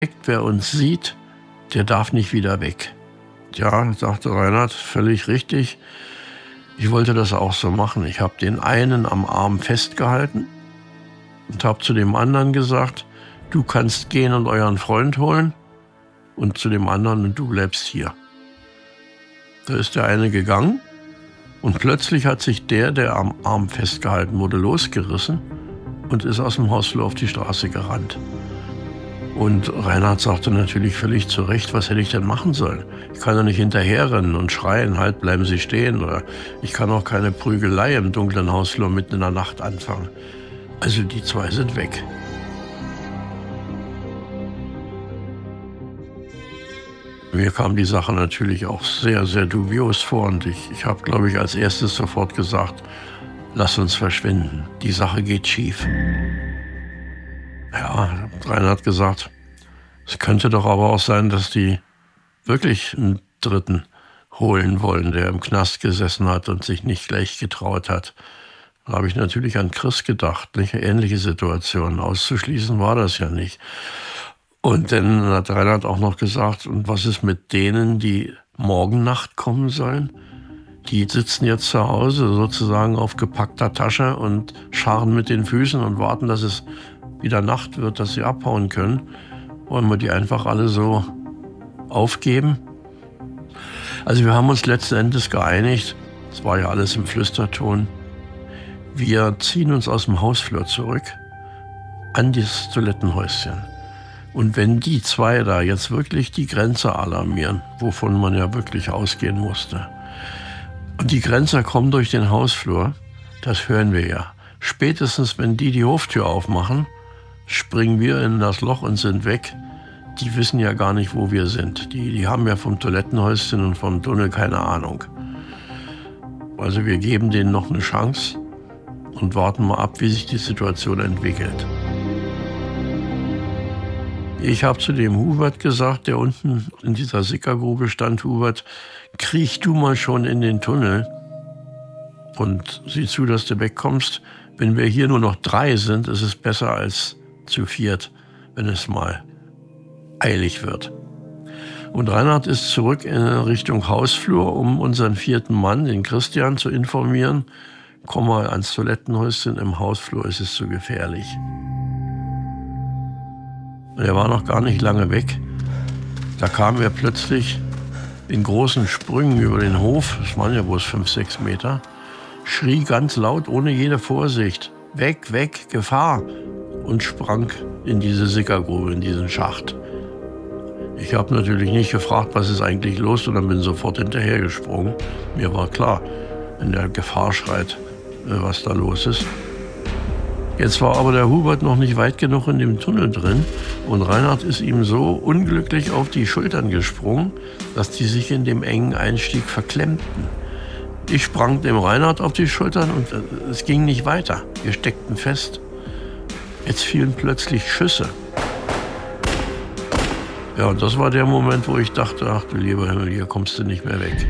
Wer uns sieht, der darf nicht wieder weg. Ja, sagte Reinhard, völlig richtig. Ich wollte das auch so machen. Ich habe den einen am Arm festgehalten und habe zu dem anderen gesagt, du kannst gehen und euren Freund holen, und zu dem anderen, und du bleibst hier. Da ist der eine gegangen und plötzlich hat sich der am Arm festgehalten wurde, losgerissen und ist aus dem Hausflur auf die Straße gerannt. Und Reinhard sagte natürlich völlig zu Recht, was hätte ich denn machen sollen? Ich kann doch nicht hinterherrennen und schreien, halt, bleiben Sie stehen. Oder ich kann auch keine Prügelei im dunklen Hausflur mitten in der Nacht anfangen. Also die zwei sind weg. Mir kam die Sache natürlich auch sehr, sehr dubios vor. Und ich habe, glaube ich, als erstes sofort gesagt, lass uns verschwinden. Die Sache geht schief. Ja, Reinhard hat gesagt, es könnte doch aber auch sein, dass die wirklich einen Dritten holen wollen, der im Knast gesessen hat und sich nicht gleich getraut hat. Da habe ich natürlich an Chris gedacht, nicht? Eine ähnliche Situation. Auszuschließen war das ja nicht. Und dann hat Reinhard auch noch gesagt, und was ist mit denen, die morgen Nacht kommen sollen? Die sitzen jetzt zu Hause sozusagen auf gepackter Tasche und scharren mit den Füßen und warten, dass es wieder Nacht wird, dass sie abhauen können. Wollen wir die einfach alle so aufgeben? Also wir haben uns letzten Endes geeinigt, es war ja alles im Flüsterton, wir ziehen uns aus dem Hausflur zurück an das Toilettenhäuschen. Und wenn die zwei da jetzt wirklich die Grenzer alarmieren, wovon man ja wirklich ausgehen musste, und die Grenzer kommen durch den Hausflur, das hören wir ja. Spätestens, wenn die Hoftür aufmachen, springen wir in das Loch und sind weg. Die wissen ja gar nicht, wo wir sind. Die haben ja vom Toilettenhäuschen und vom Tunnel keine Ahnung. Also wir geben denen noch eine Chance und warten mal ab, wie sich die Situation entwickelt. Ich habe zu dem Hubert gesagt, der unten in dieser Sickergrube stand, Hubert, kriech du mal schon in den Tunnel und sieh zu, dass du wegkommst. Wenn wir hier nur noch 3 sind, ist es besser als zu 4, wenn es mal eilig wird. Und Reinhard ist zurück in Richtung Hausflur, um unseren 4. Mann, den Christian, zu informieren. Komm mal ans Toilettenhäuschen, im Hausflur ist es zu gefährlich. Und er war noch gar nicht lange weg. Da kam er plötzlich in großen Sprüngen über den Hof, das waren ja bloß 5, 6 Meter, schrie ganz laut, ohne jede Vorsicht, weg, weg, Gefahr, und sprang in diese Sickergrube, in diesen Schacht. Ich habe natürlich nicht gefragt, was ist eigentlich los, sondern bin sofort hinterhergesprungen. Mir war klar, wenn der Gefahr schreit, was da los ist. Jetzt war aber der Hubert noch nicht weit genug in dem Tunnel drin und Reinhard ist ihm so unglücklich auf die Schultern gesprungen, dass die sich in dem engen Einstieg verklemmten. Ich sprang dem Reinhard auf die Schultern und es ging nicht weiter. Wir steckten fest. Jetzt fielen plötzlich Schüsse. Ja, und das war der Moment, wo ich dachte, ach du lieber Himmel, hier kommst du nicht mehr weg.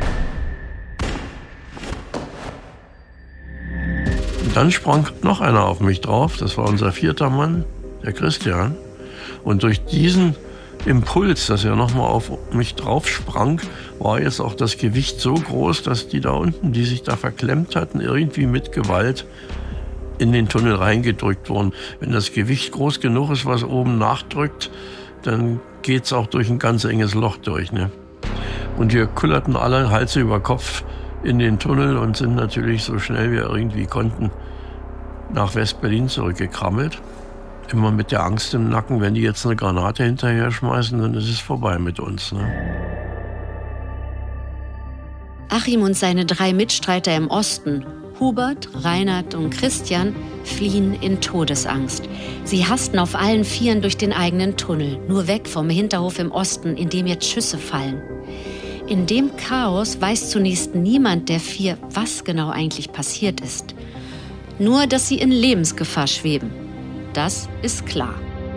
Und dann sprang noch einer auf mich drauf, das war unser 4. Mann, der Christian. Und durch diesen Impuls, dass er nochmal auf mich drauf sprang, war jetzt auch das Gewicht so groß, dass die da unten, die sich da verklemmt hatten, irgendwie mit Gewalt in den Tunnel reingedrückt wurden. Wenn das Gewicht groß genug ist, was oben nachdrückt, dann geht's auch durch ein ganz enges Loch durch, ne? Und wir kullerten alle Hals über Kopf in den Tunnel und sind natürlich so schnell wir irgendwie konnten nach West-Berlin zurückgekrabbelt. Immer mit der Angst im Nacken, wenn die jetzt eine Granate hinterher schmeißen, dann ist es vorbei mit uns, ne? Achim und seine 3 Mitstreiter im Osten, Hubert, Reinhard und Christian, fliehen in Todesangst. Sie hasten auf allen 4 durch den eigenen Tunnel, nur weg vom Hinterhof im Osten, in dem jetzt Schüsse fallen. In dem Chaos weiß zunächst niemand der 4, was genau eigentlich passiert ist. Nur, dass sie in Lebensgefahr schweben. Das ist klar.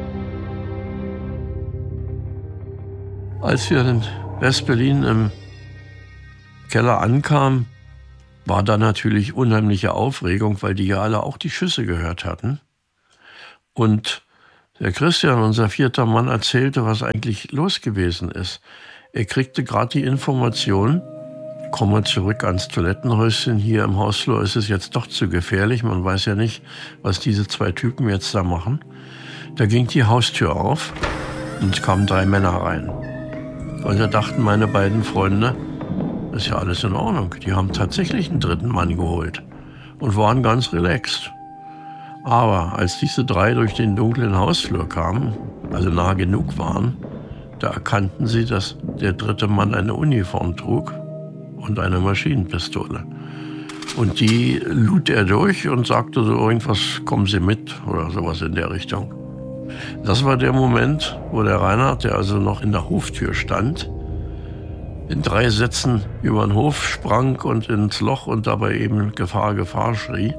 Als wir in West-Berlin im Keller ankamen, war da natürlich unheimliche Aufregung, weil die ja alle auch die Schüsse gehört hatten. Und Der Christian, unser 4. Mann, erzählte, was eigentlich los gewesen ist. Er kriegte gerade die Information, kommen wir zurück ans Toilettenhäuschen, hier im Hausflur ist es jetzt doch zu gefährlich, man weiß ja nicht, was diese 2 Typen jetzt da machen. Da ging die Haustür auf und es kamen 3 Männer rein. Und da dachten meine beiden Freunde, ist ja alles in Ordnung. Die haben tatsächlich einen 3. Mann geholt und waren ganz relaxed. Aber als diese 3 durch den dunklen Hausflur kamen, also nah genug waren, da erkannten sie, dass der 3. Mann eine Uniform trug und eine Maschinenpistole. Und die lud er durch und sagte so irgendwas, kommen Sie mit oder sowas in der Richtung. Das war der Moment, wo der Reinhard, der also noch in der Hoftür stand, in 3 Sätzen über den Hof sprang und ins Loch und dabei eben Gefahr, Gefahr schrie.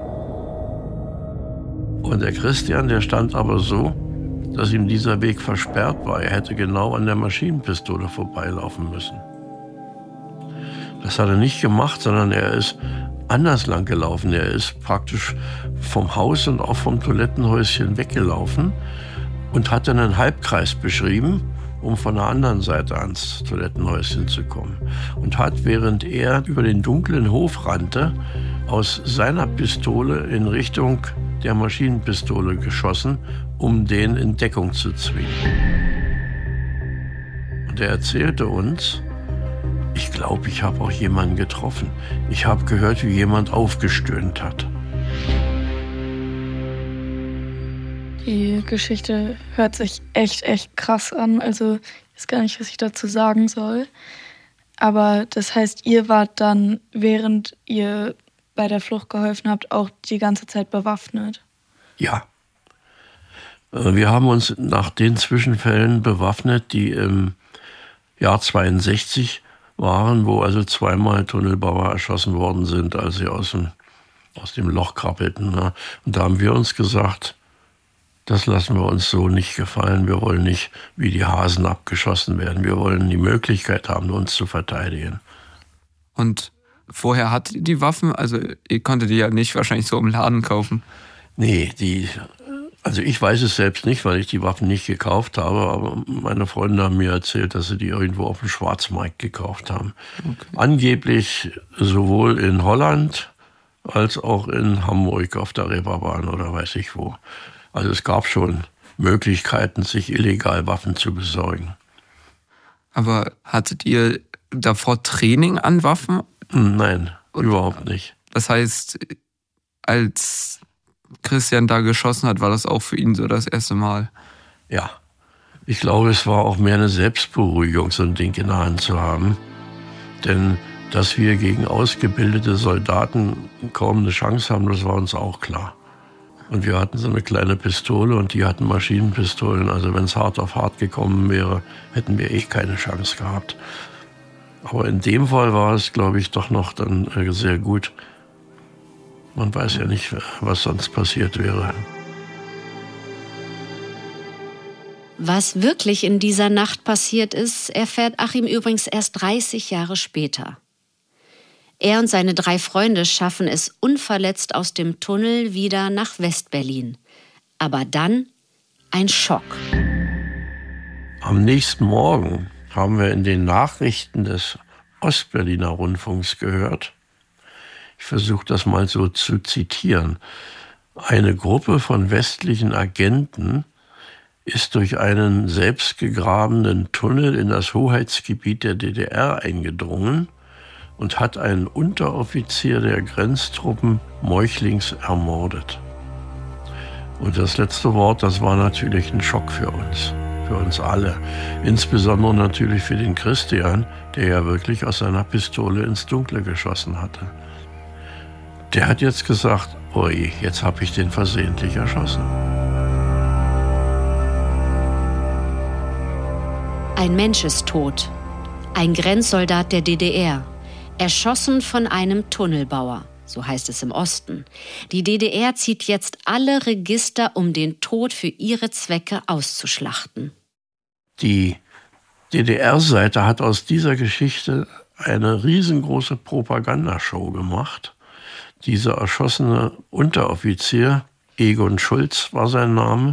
Und der Christian, der stand aber so, dass ihm dieser Weg versperrt war. Er hätte genau an der Maschinenpistole vorbeilaufen müssen. Das hat er nicht gemacht, sondern er ist anders lang gelaufen. Er ist praktisch vom Haus und auch vom Toilettenhäuschen weggelaufen und hat dann einen Halbkreis beschrieben, um von der anderen Seite ans Toilettenhäuschen zu kommen. Und hat, während er über den dunklen Hof rannte, aus seiner Pistole in Richtung der Maschinenpistole geschossen, um den in Deckung zu zwingen. Und er erzählte uns, ich glaube, ich habe auch jemanden getroffen. Ich habe gehört, wie jemand aufgestöhnt hat. Die Geschichte hört sich echt krass an. Also ich weiß gar nicht, was ich dazu sagen soll. Aber das heißt, ihr wart dann, während ihr bei der Flucht geholfen habt, auch die ganze Zeit bewaffnet? Ja. Wir haben uns nach den Zwischenfällen bewaffnet, die im Jahr 62 waren, wo also 2-mal Tunnelbauer erschossen worden sind, als sie aus dem Loch krabbelten. Ne? Und da haben wir uns gesagt, das lassen wir uns so nicht gefallen. Wir wollen nicht wie die Hasen abgeschossen werden. Wir wollen die Möglichkeit haben, uns zu verteidigen. Und vorher hattet ihr die Waffen? Also ihr konntet die ja nicht wahrscheinlich so im Laden kaufen. Nee, also ich weiß es selbst nicht, weil ich die Waffen nicht gekauft habe, aber meine Freunde haben mir erzählt, dass sie die irgendwo auf dem Schwarzmarkt gekauft haben. Okay. Angeblich sowohl in Holland als auch in Hamburg auf der Reeperbahn oder weiß ich wo. Also es gab schon Möglichkeiten, sich illegal Waffen zu besorgen. Aber hattet ihr davor Training an Waffen? Nein, überhaupt nicht. Das heißt, als Christian da geschossen hat, war das auch für ihn so das erste Mal? Ja, ich glaube, es war auch mehr eine Selbstberuhigung, so ein Ding in der Hand zu haben. Denn dass wir gegen ausgebildete Soldaten kaum eine Chance haben, das war uns auch klar. Und wir hatten so eine kleine Pistole und die hatten Maschinenpistolen. Also wenn es hart auf hart gekommen wäre, hätten wir keine Chance gehabt. Aber in dem Fall war es, glaube ich, doch noch dann sehr gut. Man weiß ja nicht, was sonst passiert wäre. Was wirklich in dieser Nacht passiert ist, erfährt Achim übrigens erst 30 Jahre später. Er und seine 3 Freunde schaffen es unverletzt aus dem Tunnel wieder nach West-Berlin. Aber dann ein Schock. Am nächsten Morgen haben wir in den Nachrichten des Ostberliner Rundfunks gehört, ich versuche das mal so zu zitieren, eine Gruppe von westlichen Agenten ist durch einen selbstgegrabenen Tunnel in das Hoheitsgebiet der DDR eingedrungen und hat einen Unteroffizier der Grenztruppen meuchlings ermordet. Und das letzte Wort, das war natürlich ein Schock für uns alle. Insbesondere natürlich für den Christian, der ja wirklich aus seiner Pistole ins Dunkle geschossen hatte. Der hat jetzt gesagt, oi, jetzt habe ich den versehentlich erschossen. Ein Mensch ist tot. Ein Grenzsoldat der DDR. Erschossen von einem Tunnelbauer, so heißt es im Osten. Die DDR zieht jetzt alle Register, um den Tod für ihre Zwecke auszuschlachten. Die DDR-Seite hat aus dieser Geschichte eine riesengroße Propagandashow gemacht. Dieser erschossene Unteroffizier, Egon Schulz war sein Name,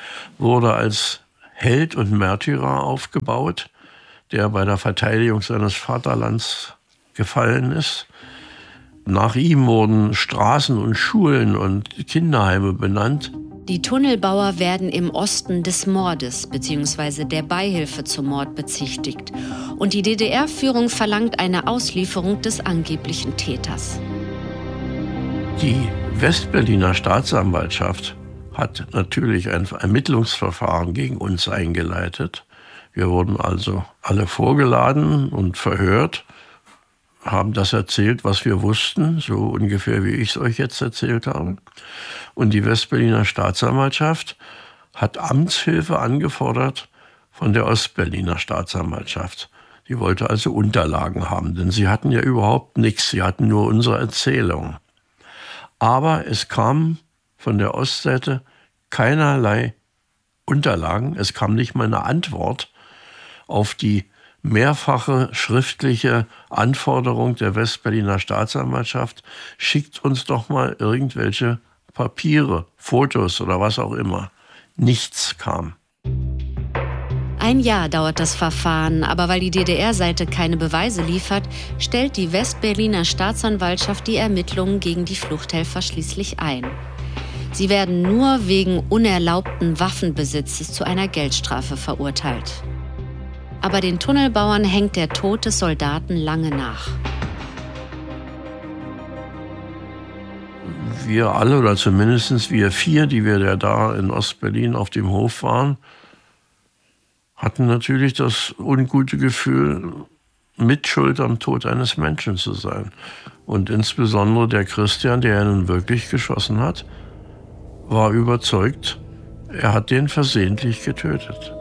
wurde als Held und Märtyrer aufgebaut, der bei der Verteidigung seines Vaterlands gefallen ist. Nach ihm wurden Straßen und Schulen und Kinderheime benannt. Die Tunnelbauer werden im Osten des Mordes bzw. der Beihilfe zum Mord bezichtigt. Und die DDR-Führung verlangt eine Auslieferung des angeblichen Täters. Die Westberliner Staatsanwaltschaft hat natürlich ein Ermittlungsverfahren gegen uns eingeleitet. Wir wurden also alle vorgeladen und verhört, haben das erzählt, was wir wussten, so ungefähr wie ich es euch jetzt erzählt habe. Und die Westberliner Staatsanwaltschaft hat Amtshilfe angefordert von der Ostberliner Staatsanwaltschaft. Die wollte also Unterlagen haben, denn sie hatten ja überhaupt nichts, sie hatten nur unsere Erzählung. Aber es kam von der Ostseite keinerlei Unterlagen, es kam nicht mal eine Antwort auf die mehrfache schriftliche Anforderung der Westberliner Staatsanwaltschaft, schickt uns doch mal irgendwelche Papiere, Fotos oder was auch immer. Nichts kam. Ein Jahr dauert das Verfahren, aber weil die DDR-Seite keine Beweise liefert, stellt die Westberliner Staatsanwaltschaft die Ermittlungen gegen die Fluchthelfer schließlich ein. Sie werden nur wegen unerlaubten Waffenbesitzes zu einer Geldstrafe verurteilt. Aber den Tunnelbauern hängt der Tod des Soldaten lange nach. Wir alle, oder zumindest wir 4, die wir da in Ostberlin auf dem Hof waren, hatten natürlich das ungute Gefühl, Mitschuld am Tod eines Menschen zu sein. Und insbesondere der Christian, der ja nun wirklich geschossen hat, war überzeugt, er hat den versehentlich getötet.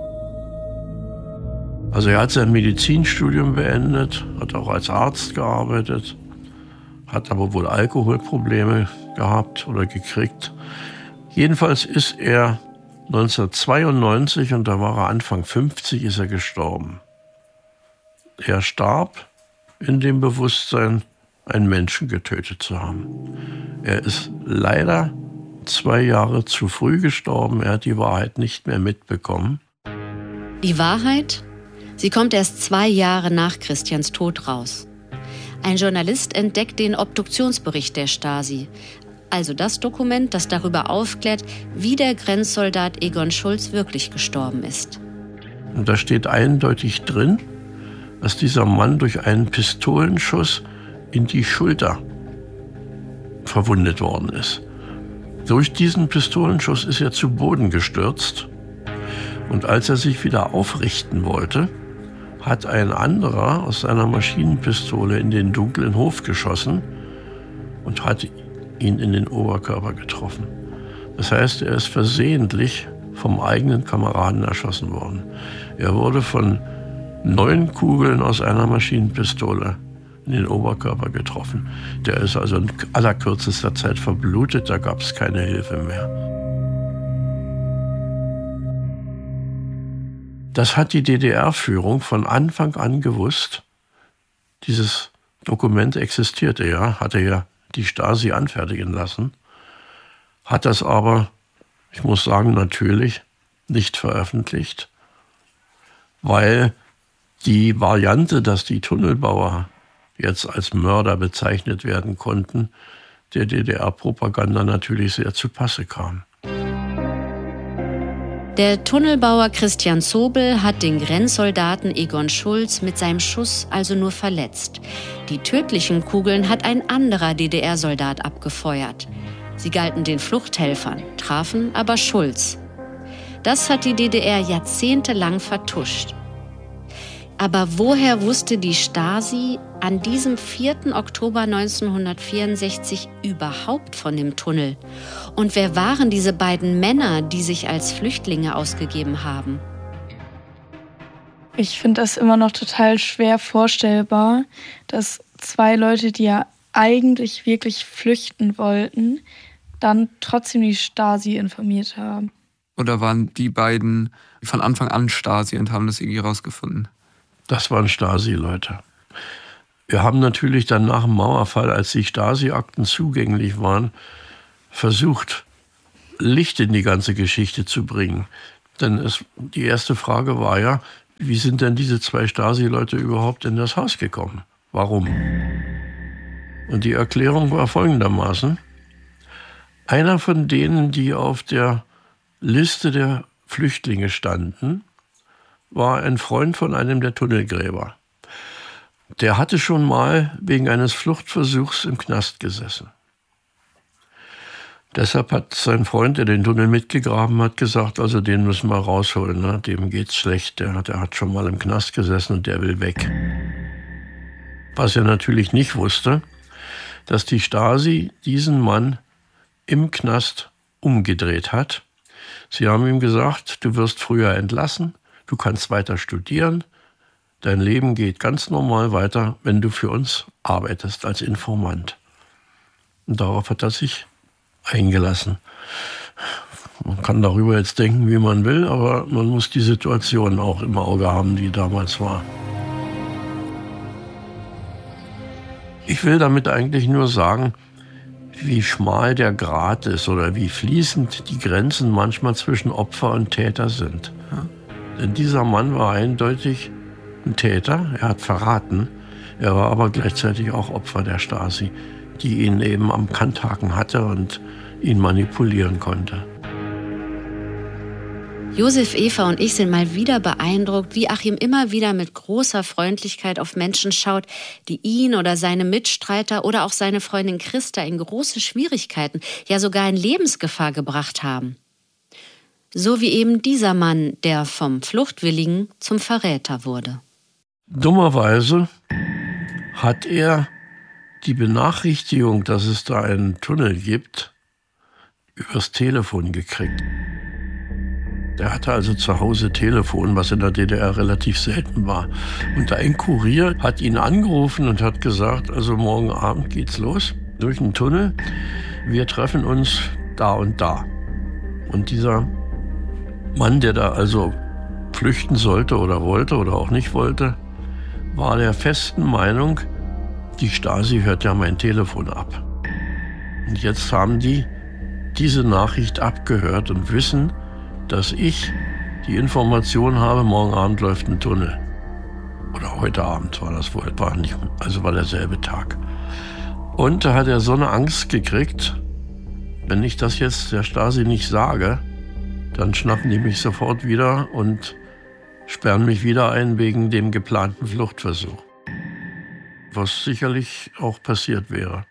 Also er hat sein Medizinstudium beendet, hat auch als Arzt gearbeitet, hat aber wohl Alkoholprobleme gehabt oder gekriegt. Jedenfalls ist er 1992, und da war er Anfang 50, ist er gestorben. Er starb in dem Bewusstsein, einen Menschen getötet zu haben. Er ist leider 2 Jahre zu früh gestorben. Er hat die Wahrheit nicht mehr mitbekommen. Die Wahrheit? Sie kommt erst 2 Jahre nach Christians Tod raus. Ein Journalist entdeckt den Obduktionsbericht der Stasi, also das Dokument, das darüber aufklärt, wie der Grenzsoldat Egon Schulz wirklich gestorben ist. Und da steht eindeutig drin, dass dieser Mann durch einen Pistolenschuss in die Schulter verwundet worden ist. Durch diesen Pistolenschuss ist er zu Boden gestürzt. Und als er sich wieder aufrichten wollte, hat ein anderer aus seiner Maschinenpistole in den dunklen Hof geschossen und hat ihn in den Oberkörper getroffen. Das heißt, er ist versehentlich vom eigenen Kameraden erschossen worden. Er wurde von 9 Kugeln aus einer Maschinenpistole in den Oberkörper getroffen. Der ist also in allerkürzester Zeit verblutet, da gab es keine Hilfe mehr. Das hat die DDR-Führung von Anfang an gewusst. Dieses Dokument existierte ja, hatte ja die Stasi anfertigen lassen, hat das aber, ich muss sagen, natürlich nicht veröffentlicht, weil die Variante, dass die Tunnelbauer jetzt als Mörder bezeichnet werden konnten, der DDR-Propaganda natürlich sehr zu Passe kam. Der Tunnelbauer Christian Zobel hat den Grenzsoldaten Egon Schulz mit seinem Schuss also nur verletzt. Die tödlichen Kugeln hat ein anderer DDR-Soldat abgefeuert. Sie galten den Fluchthelfern, trafen aber Schulz. Das hat die DDR jahrzehntelang vertuscht. Aber woher wusste die Stasi an diesem 4. Oktober 1964 überhaupt von dem Tunnel? Und wer waren diese beiden Männer, die sich als Flüchtlinge ausgegeben haben? Ich finde das immer noch total schwer vorstellbar, dass 2 Leute, die ja eigentlich wirklich flüchten wollten, dann trotzdem die Stasi informiert haben. Oder waren die beiden von Anfang an Stasi und haben das irgendwie rausgefunden? Das waren Stasi-Leute. Wir haben natürlich dann nach dem Mauerfall, als die Stasi-Akten zugänglich waren, versucht, Licht in die ganze Geschichte zu bringen. Denn die erste Frage war ja, wie sind denn diese 2 Stasi-Leute überhaupt in das Haus gekommen? Warum? Und die Erklärung war folgendermaßen: Einer von denen, die auf der Liste der Flüchtlinge standen, war ein Freund von einem der Tunnelgräber. Der hatte schon mal wegen eines Fluchtversuchs im Knast gesessen. Deshalb hat sein Freund, der den Tunnel mitgegraben hat, gesagt, also den müssen wir rausholen, ne? Dem geht's schlecht, der hat schon mal im Knast gesessen und der will weg. Was er natürlich nicht wusste, dass die Stasi diesen Mann im Knast umgedreht hat. Sie haben ihm gesagt, du wirst früher entlassen, du kannst weiter studieren, dein Leben geht ganz normal weiter, wenn du für uns arbeitest als Informant. Und darauf hat er sich eingelassen. Man kann darüber jetzt denken, wie man will, aber man muss die Situation auch im Auge haben, die damals war. Ich will damit eigentlich nur sagen, wie schmal der Grat ist oder wie fließend die Grenzen manchmal zwischen Opfer und Täter sind. Denn dieser Mann war eindeutig ein Täter, er hat verraten, er war aber gleichzeitig auch Opfer der Stasi, die ihn eben am Kanthaken hatte und ihn manipulieren konnte. Josef, Eva und ich sind mal wieder beeindruckt, wie Achim immer wieder mit großer Freundlichkeit auf Menschen schaut, die ihn oder seine Mitstreiter oder auch seine Freundin Christa in große Schwierigkeiten, ja sogar in Lebensgefahr gebracht haben. So wie eben dieser Mann, der vom Fluchtwilligen zum Verräter wurde. Dummerweise hat er die Benachrichtigung, dass es da einen Tunnel gibt, übers Telefon gekriegt. Der hatte also zu Hause Telefon, was in der DDR relativ selten war. Und ein Kurier hat ihn angerufen und hat gesagt, also morgen Abend geht's los, durch den Tunnel. Wir treffen uns da und da. Und dieser Mann, der da also flüchten sollte oder wollte oder auch nicht wollte, war der festen Meinung, die Stasi hört ja mein Telefon ab. Und jetzt haben die diese Nachricht abgehört und wissen, dass ich die Information habe, morgen Abend läuft ein Tunnel. Oder heute Abend war das wohl, war derselbe Tag. Und da hat er so eine Angst gekriegt, wenn ich das jetzt der Stasi nicht sage, dann schnappen die mich sofort wieder und sperren mich wieder ein wegen dem geplanten Fluchtversuch. Was sicherlich auch passiert wäre.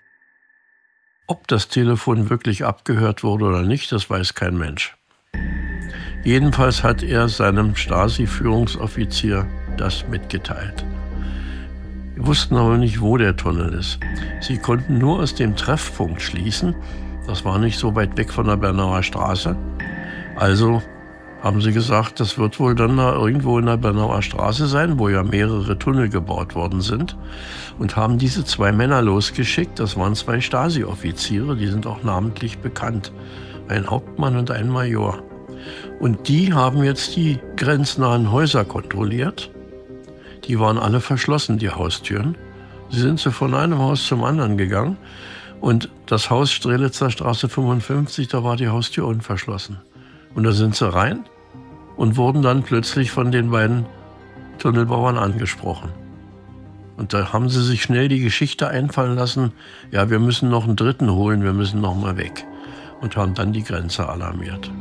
Ob das Telefon wirklich abgehört wurde oder nicht, das weiß kein Mensch. Jedenfalls hat er seinem Stasi-Führungsoffizier das mitgeteilt. Wir wussten aber nicht, wo der Tunnel ist. Sie konnten nur aus dem Treffpunkt schließen. Das war nicht so weit weg von der Bernauer Straße. Also haben sie gesagt, das wird wohl dann da irgendwo in der Bernauer Straße sein, wo ja mehrere Tunnel gebaut worden sind. Und haben diese 2 Männer losgeschickt. Das waren 2 Stasi-Offiziere, die sind auch namentlich bekannt. Ein Hauptmann und ein Major. Und die haben jetzt die grenznahen Häuser kontrolliert. Die waren alle verschlossen, die Haustüren. Sie sind so von einem Haus zum anderen gegangen. Und das Haus Strelitzer Straße 55, da war die Haustür unverschlossen. Und da sind sie rein und wurden dann plötzlich von den beiden Tunnelbauern angesprochen. Und da haben sie sich schnell die Geschichte einfallen lassen, ja, wir müssen noch einen Dritten holen, wir müssen noch mal weg. Und haben dann die Grenze alarmiert.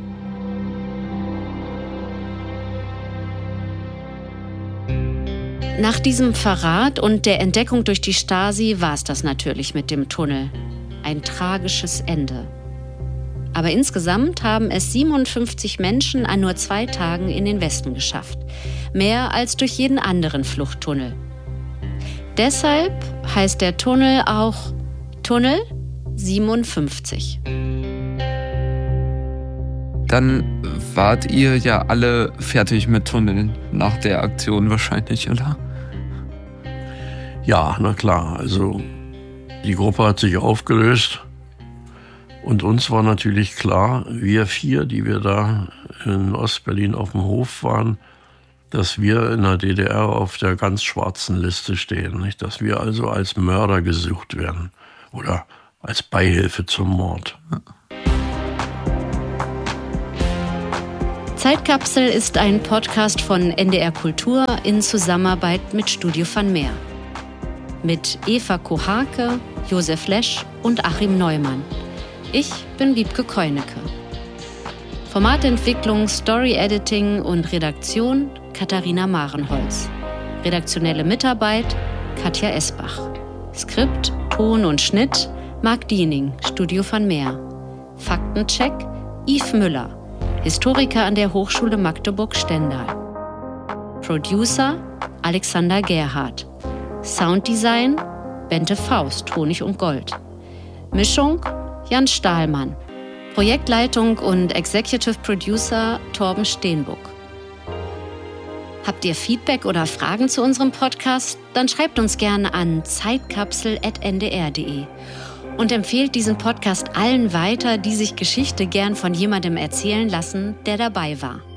Nach diesem Verrat und der Entdeckung durch die Stasi war es das natürlich mit dem Tunnel. Ein tragisches Ende. Aber insgesamt haben es 57 Menschen an nur 2 Tagen in den Westen geschafft. Mehr als durch jeden anderen Fluchttunnel. Deshalb heißt der Tunnel auch Tunnel 57. Dann wart ihr ja alle fertig mit Tunneln nach der Aktion wahrscheinlich, oder? Ja, na klar. Also die Gruppe hat sich aufgelöst und uns war natürlich klar, wir 4, die wir da in Ostberlin auf dem Hof waren, dass wir in der DDR auf der ganz schwarzen Liste stehen, nicht? Dass wir also als Mörder gesucht werden oder als Beihilfe zum Mord. Zeitkapsel ist ein Podcast von NDR Kultur in Zusammenarbeit mit Studio van Meer. Mit Eva Kohake, Josef Lesch und Achim Neumann. Ich bin Wiebke Keunecke. Formatentwicklung, Story-Editing und Redaktion Katharina Marenholz. Redaktionelle Mitarbeit Katja Esbach. Skript, Ton und Schnitt Marc Diening, Studio van Meer. Faktencheck Yves Müller, Historiker an der Hochschule Magdeburg-Stendal. Producer Alexander Gerhardt. Sounddesign Bente Faust, Honig und Gold. Mischung Jan Stahlmann. Projektleitung und Executive Producer Torben Steenbuck. Habt ihr Feedback oder Fragen zu unserem Podcast? Dann schreibt uns gerne an zeitkapsel@ndr.de und empfehlt diesen Podcast allen weiter, die sich Geschichte gern von jemandem erzählen lassen, der dabei war.